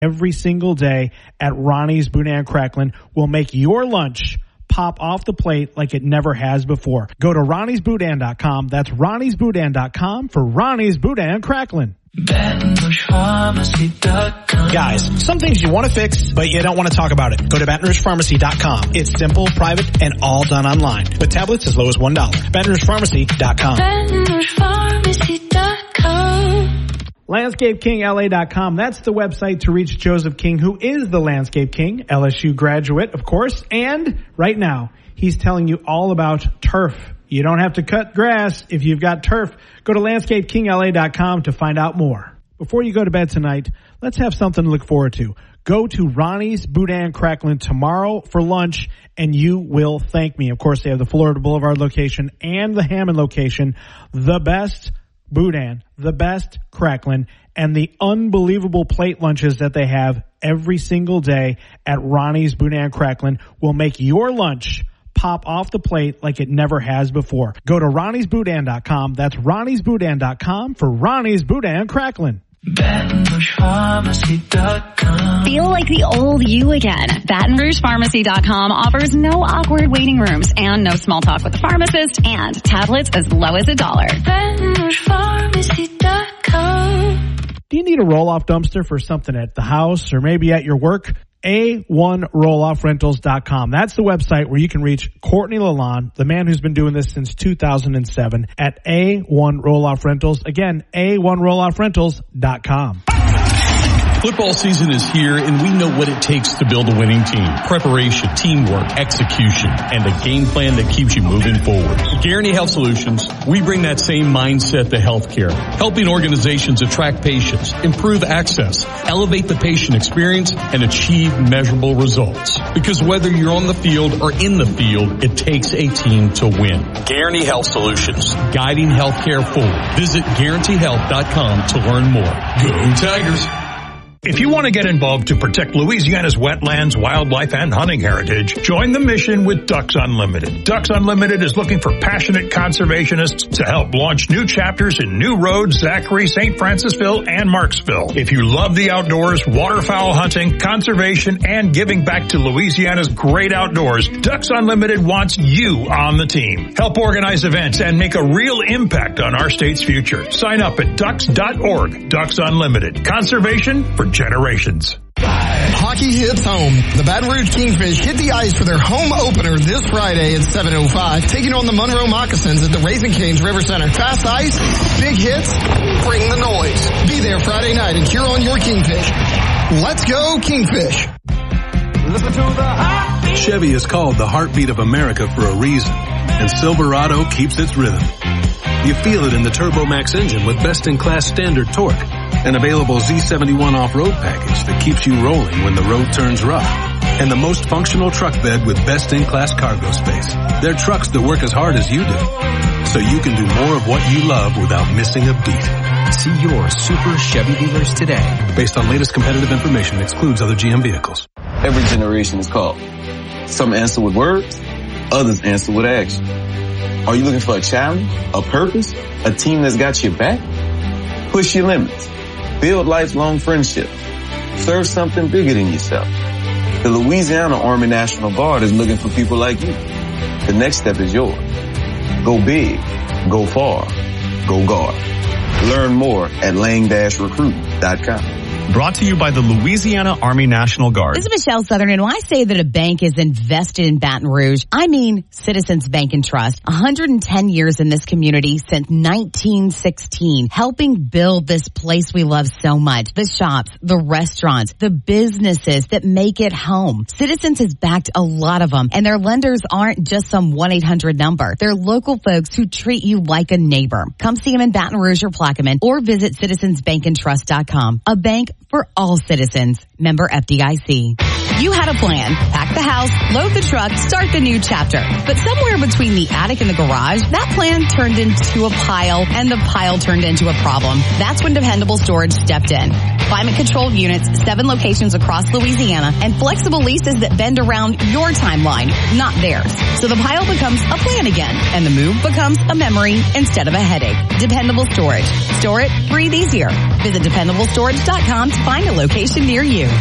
every single day at Ronnie's Boudin Cracklin will make your lunch pop off the plate like it never has before. Go to Ronnie'sBoudin.com. That's Ronnie'sBoudin.com for Ronnie's Boudin Cracklin. Guys, some things you want to fix, but you don't want to talk about it. Go to BatonRougePharmacy.com. It's simple, private, and all done online. With tablets as low as $1. BatonRougePharmacy.com. BatonRougePharmacy.com. LandscapeKingLA.com. That's the website to reach Joseph King, who is the Landscape King, LSU graduate, of course. And right now, he's telling you all about turf. You don't have to cut grass if you've got turf. Go to LandscapeKingLA.com to find out more. Before you go to bed tonight, let's have something to look forward to. Go to Ronnie's Boudin Cracklin tomorrow for lunch, and you will thank me. Of course, they have the Florida Boulevard location and the Hammond location. The best Boudin, the best Cracklin, and the unbelievable plate lunches that they have every single day at Ronnie's Boudin Cracklin will make your lunch pop off the plate like it never has before. Go to Ronnie'sBoudin.com. That's Ronnie'sBoudin.com for Ronnie's Boudin Cracklin. BatonRougePharmacy.com. Feel like the old you again. BatonRougePharmacy.com offers no awkward waiting rooms and no small talk with the pharmacist and tablets as low as $1. BatonRougePharmacy.com. Do you need a roll-off dumpster for something at the house or maybe at your work? A1RollOffRentals.com. That's the website where you can reach Courtney Lalonde, the man who's been doing this since 2007 at A1 Roll-Off Rentals. Again, A1RollOffRentals.com. Football season is here, and we know what it takes to build a winning team. Preparation, teamwork, execution, and a game plan that keeps you moving forward. At Guarantee Health Solutions, we bring that same mindset to healthcare, helping organizations attract patients, improve access, elevate the patient experience, and achieve measurable results. Because whether you're on the field or in the field, it takes a team to win. Guarantee Health Solutions, guiding healthcare forward. Visit GuaranteeHealth.com to learn more. Go Tigers! If you want to get involved to protect Louisiana's wetlands, wildlife, and hunting heritage, join the mission with Ducks Unlimited. Ducks Unlimited is looking for passionate conservationists to help launch new chapters in New Road, Zachary, St. Francisville, and Marksville. If you love the outdoors, waterfowl hunting, conservation, and giving back to Louisiana's great outdoors, Ducks Unlimited wants you on the team. Help organize events and make a real impact on our state's future. Sign up at ducks.org. Ducks Unlimited. Conservation for generations. Hockey hits home. The Baton Rouge Kingfish hit the ice for their home opener this Friday at 7:05, taking on the Monroe Moccasins at the Raising Cane's River Center. Fast ice, big hits, bring the noise. Be there Friday night and cheer on your Kingfish. Let's go Kingfish. Listen to the heartbeat. Chevy is called the heartbeat of America for a reason, and Silverado keeps its rhythm. You feel it in the Turbo Max engine with best-in-class standard torque, an available Z71 off-road package that keeps you rolling when the road turns rough, and the most functional truck bed with best-in-class cargo space. They're trucks that work as hard as you do, so you can do more of what you love without missing a beat. See your Super Chevy dealers today. Based on latest competitive information, excludes other GM vehicles. Every generation is called. Some answer with words, others answer with action. Are you looking for a challenge, a purpose, a team that's got your back? Push your limits. Build lifelong friendships. Serve something bigger than yourself. The Louisiana Army National Guard is looking for people like you. The next step is yours. Go big, go far, go guard. Learn more at lang-recruit.com. Brought to you by the Louisiana Army National Guard. This is Michelle Southern, and when I say that a bank is invested in Baton Rouge, I mean Citizens Bank and Trust. 110 years in this community since 1916, helping build this place we love so much. The shops, the restaurants, the businesses that make it home. Citizens has backed a lot of them, and their lenders aren't just some 1-800 number. They're local folks who treat you like a neighbor. Come see them in Baton Rouge or Plaquemine, or visit citizensbankandtrust.com. A bank for all citizens. Member FDIC. You had a plan. Pack the house, load the truck, start the new chapter. But somewhere between the attic and the garage, that plan turned into a pile, and the pile turned into a problem. That's when Dependable Storage stepped in. Climate-controlled units, 7 locations across Louisiana, and flexible leases that bend around your timeline, not theirs. So the pile becomes a plan again, and the move becomes a memory instead of a headache. Dependable Storage. Store it, breathe easier. Visit DependableStorage.com to find a location near you.